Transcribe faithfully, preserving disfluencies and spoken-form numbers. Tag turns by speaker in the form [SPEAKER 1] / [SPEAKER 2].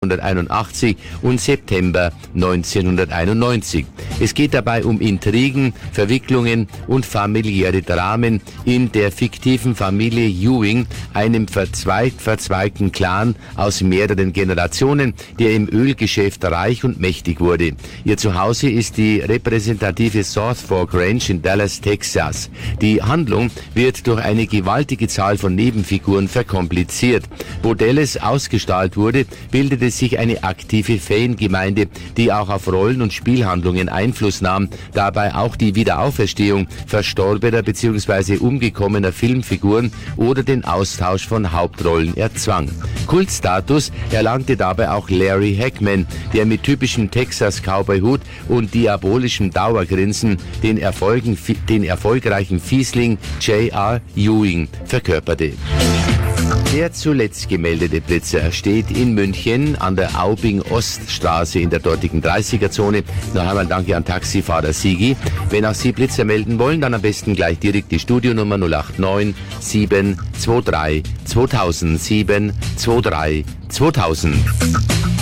[SPEAKER 1] neunzehnhunderteinundachtzig und September neunzehnhunderteinundneunzig. Es geht dabei um Intrigen, Verwicklungen und familiäre Dramen in der fiktiven Familie Ewing, einem verzweigt verzweigten Clan aus mehreren Generationen, der im Ölgeschäft reich und mächtig wurde. Ihr Zuhause ist die repräsentative South Fork Ranch in Dallas, Texas. Die Handlung wird durch eine gewaltige Zahl von Nebenfiguren verkompliziert. Wo Dallas ausgestrahlt wurde, bildete sich eine aktive Fangemeinde, die auch auf Rollen- und Spielhandlungen Einfluss nahm, dabei auch die Wiederauferstehung verstorbener bzw. umgekommener Filmfiguren oder den Austausch von Hauptrollen erzwang. Kultstatus erlangte dabei auch Larry Hackman, der mit typischem Texas-Cowboy-Hut und diabolischem Dauergrinsen den, Erfolgen, den erfolgreichen Fiesling J R Ewing verkörperte. Der zuletzt gemeldete Blitzer steht in München an der Aubing-Oststraße in der dortigen dreißiger-Zone. Noch einmal danke an Taxifahrer Sigi. Wenn auch Sie Blitzer melden wollen, dann am besten gleich direkt die Studionummer null acht neun sieben zwei drei zweitausend sieben zwei drei zweitausend.